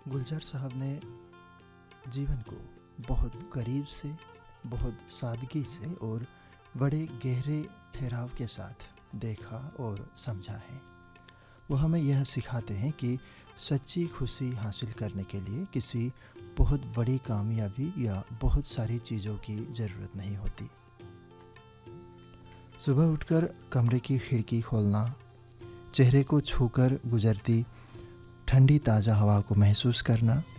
गुलजार साहब ने जीवन को बहुत करीब से, बहुत सादगी से और बड़े गहरे ठहराव के साथ देखा और समझा है। वो हमें यह सिखाते हैं कि सच्ची खुशी हासिल करने के लिए किसी बहुत बड़ी कामयाबी या बहुत सारी चीज़ों की ज़रूरत नहीं होती। सुबह उठकर कमरे की खिड़की खोलना, चेहरे को छूकर गुजरती ठंडी ताज़ा हवा को महसूस करना